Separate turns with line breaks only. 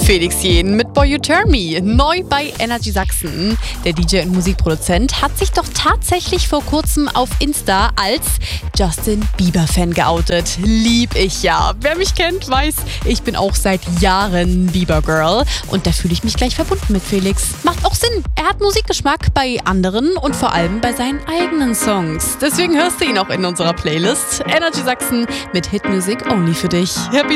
Felix Jähn mit Boy You Turn Me, neu bei Energy Sachsen. Der DJ und Musikproduzent hat sich doch tatsächlich vor kurzem auf Insta als Justin Bieber-Fan geoutet. Lieb ich ja. Wer mich kennt, weiß, ich bin auch seit Jahren Bieber-Girl. Und da fühle ich mich gleich verbunden mit Felix. Macht auch Sinn. Er hat Musikgeschmack bei anderen und vor allem bei seinen eigenen Songs. Deswegen hörst du ihn auch in unserer Playlist. Energy Sachsen mit Hitmusik only für dich. Happy